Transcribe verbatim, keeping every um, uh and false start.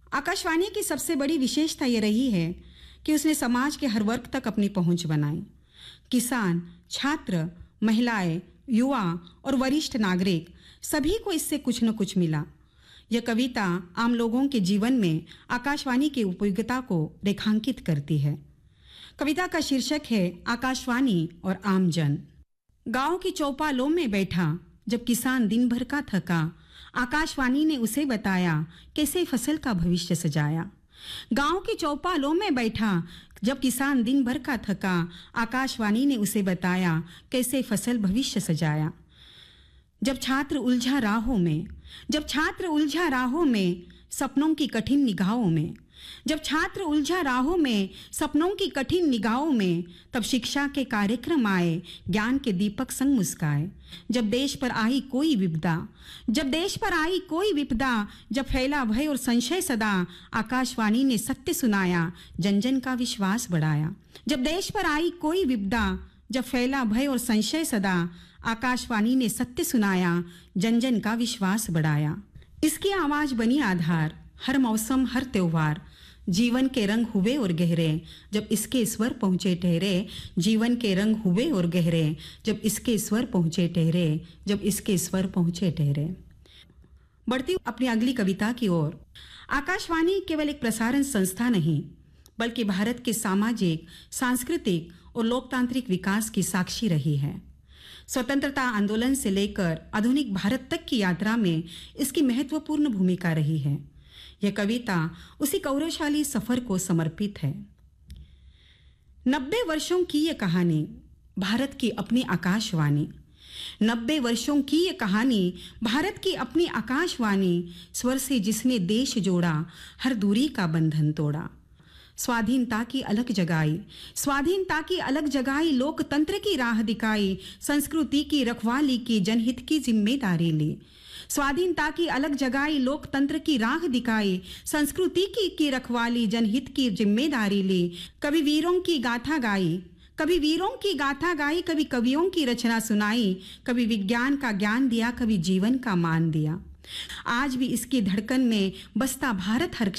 आकाशवाणी की सबसे बड़ी विशेषता ये रही है कि उसने समाज के हर वर्ग तक अपनी पहुंच बनाई। किसान, छात्र, महिलाएं, युवा और वरिष्ठ नागरिक सभी को इससे कुछ न कुछ मिला। यह कविता आम लोगों के जीवन में आकाशवाणी की उपयोगिता को रेखांकित करती है। कविता का शीर्षक है आकाशवाणी और आमजन। गांव की चौपालों में बैठा जब किसान दिन भर का थका, आकाशवाणी ने उसे बताया कैसे फसल का भविष्य सजाया। गांव की चौपालों में बैठा जब किसान दिन भर का थका, आकाशवाणी ने उसे बताया कैसे फसल भविष्य सजाया। जब छात्र उलझा राहों में जब छात्र उलझा राहों में सपनों की कठिन निगाहों में जब छात्र उलझा राहों में सपनों की कठिन निगाहों में तब शिक्षा के कार्यक्रम आए, ज्ञान के दीपक संग मुस्काए। जब देश पर आई कोई विपदा जब देश पर आई कोई विपदा जब फैला भय और संशय सदा, आकाशवाणी ने सत्य सुनाया, जन जन का विश्वास बढ़ाया। जब देश पर आई कोई विपदा जब फैला भय और संशय सदा, आकाशवाणी ने सत्य सुनाया, जन जन का विश्वास बढ़ाया। इसकी आवाज बनी आधार, हर मौसम हर त्योहार, जीवन के रंग हुए और गहरे जब इसके स्वर पहुंचे ठहरे। जीवन के रंग हुए और गहरे जब इसके स्वर पहुंचे ठहरे जब इसके स्वर पहुंचे ठहरे। बढ़ती अपनी अगली कविता की ओर। आकाशवाणी केवल एक प्रसारण संस्था नहीं, बल्कि भारत के सामाजिक, सांस्कृतिक और लोकतांत्रिक विकास की साक्षी रही है। स्वतंत्रता आंदोलन से लेकर आधुनिक भारत तक की यात्रा में इसकी महत्वपूर्ण भूमिका रही है। यह कविता उसी गौरवशाली सफर को समर्पित है। नब्बे वर्षों की ये कहानी, भारत की अपनी आकाशवाणी। नब्बे वर्षों की ये कहानी, भारत की अपनी आकाशवाणी। स्वर से जिसने देश जोड़ा, हर दूरी का बंधन तोड़ा। स्वाधीनता की अलग जगाई स्वाधीनता की अलग जगाई लोकतंत्र की राह दिखाई, संस्कृति की रखवाली की, जनहित की जिम्मेदारी ली। स्वाधीनता की अलग जगाई लोकतंत्र की राह दिखाई, संस्कृति की, की रखवाली, जनहित की जिम्मेदारी ली। कभी वीरों की गाथा गाई कभी वीरों की गाथा गाई कभी कवियों की रचना सुनाई, कभी विज्ञान का ज्ञान दिया, कभी जीवन का मान दिया। आज भी इसकी धड़कन में बसता भारत हर